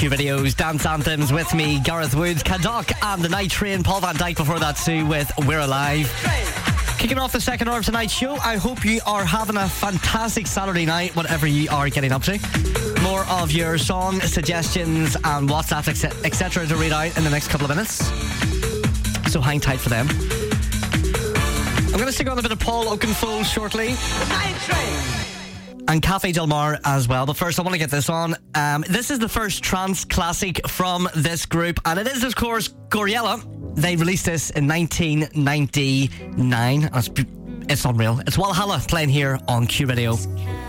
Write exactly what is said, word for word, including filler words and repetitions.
Q Videos, Dance Anthems with me, Gareth Woods, Kadok and The Night Train, Paul Van Dyke before that too with We're Alive. Kicking off the second hour of tonight's show, I hope you are having a fantastic Saturday night, whatever you are getting up to. More of your song suggestions and WhatsApps, et cetera to read out in the next couple of minutes. So hang tight for them. I'm going to stick on a bit of Paul Oakenfold shortly. The Night Train. And Cafe Del Mar as well. But first, I want to get this on. Um, this is the first trance classic from this group, and it is, of course, Gouryella. They released this in nineteen ninety-nine. It's, it's unreal. It's Walhalla playing here on Q Radio.